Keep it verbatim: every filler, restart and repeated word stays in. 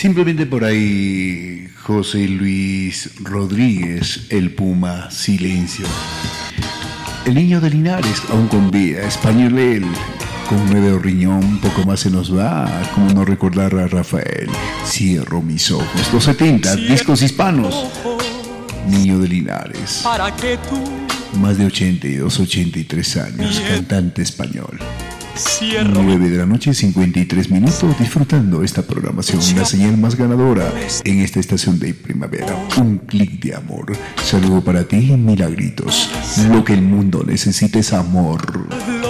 Simplemente por ahí, José Luis Rodríguez, el Puma, Silencio. El Niño de Linares, aún con vida, Español él, con nueve riñón, poco más se nos va, como no recordar a Rafael. Cierro mis ojos, los setenta, discos hispanos. Niño de Linares, para que tú más de ochenta y dos, ochenta y tres años, Bien. cantante español. Cierro nueve de la noche, cincuenta y tres minutos, disfrutando esta programación, la señal más ganadora en esta estación de primavera. Un clic de amor. Saludo para ti, Milagritos. Lo que el mundo necesita es amor.